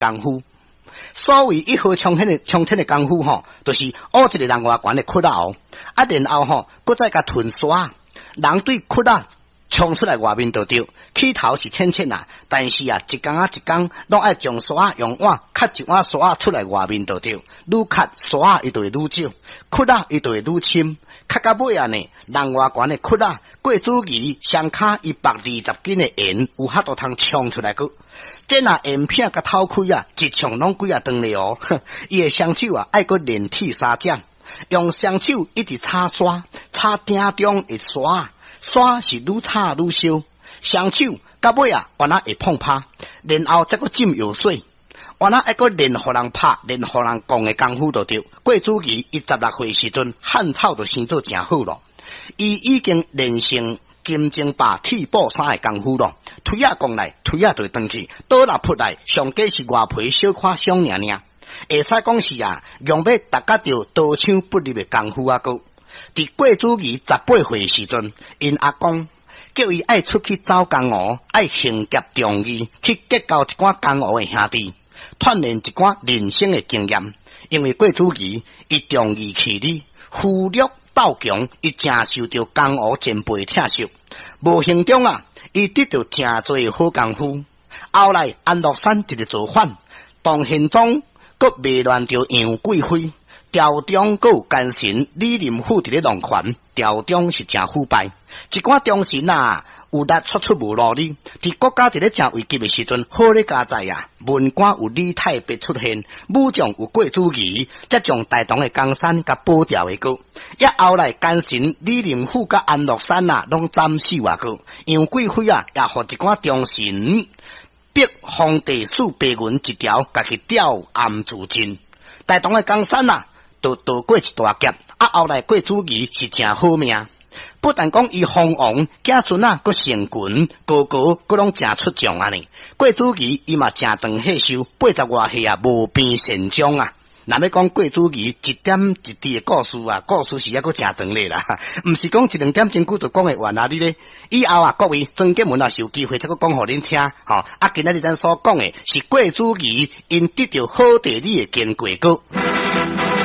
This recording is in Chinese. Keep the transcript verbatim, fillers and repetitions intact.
功夫。所谓一号冲天的冲天的功夫吼，就是学一个人外悬的窟窿，啊，然后吼，搁再甲吞刷，人对窟窿冲出来外面就对，起头是浅浅啊，但是啊，一工啊一工，拢爱将刷用碗吸一碗刷出来外面就对，愈吸刷伊就会愈少，窟窿伊就会愈深，吸到尾啊呢，人外悬的窟窿，过主义双骹一百二十斤的盐，有法度通冲出来个。这若盐片甲透开啊，一冲拢几啊顿咧哦，伊的双手啊，爱个连体三掌，用双手一直擦刷，擦顶中的刷。刷是愈擦愈烧，双手到尾啊，原来会碰拍，然后再个浸油水，原来爱个练互人拍，练互人讲的功夫就对。过主义伊十六岁时阵，汉草就生做诚好咯，伊已经练成金睛霸铁布衫的功夫咯，腿啊讲来，腿啊就会转去，倒来扑来，上计是外皮小可伤尔尔，会使讲是啊，用要大家着刀枪不入的功夫啊个。伫过主义十八岁时阵，因阿公叫伊爱出去找江湖，爱行劫中义，去结交一寡江湖的兄弟，锻炼一寡人生的经验。因为过主义伊重义气力，富禄斗强，伊正受到江湖前辈疼惜。无形中啊，伊得到真侪好功夫。后来安禄山一日造反，唐宪宗阁未乱着杨贵妃。朝中阁有奸臣李林甫伫咧弄权，朝中是真腐败。一寡忠臣啊，有力说出无路理。伫国家伫咧正危急的时阵，好咧加在啊，文官有李太白出现，武将有过主义，则将大同的江山甲保掉的个。也后来奸臣李林甫甲安禄山啊，拢斩死啊个。杨贵妃啊，也互一寡忠臣逼皇帝数白云一条，甲去吊暗自尽。大同的江山啊，都渡过一大劫，啊后来过主义是真好命，不但讲伊封王，子孙啊阁成群，哥哥阁拢真出众啊呢。过主义伊嘛真长岁寿，八十外岁啊，无病神将啊。若要讲过主义一点一滴的故事啊，故事是抑阁真长咧啦，毋是讲一两点钟久就讲会完啊！你咧以后啊，各位曾建文啊，是有机会再阁讲互恁听吼。啊，今仔日咱所讲的是过主义因得到好地理的经过果。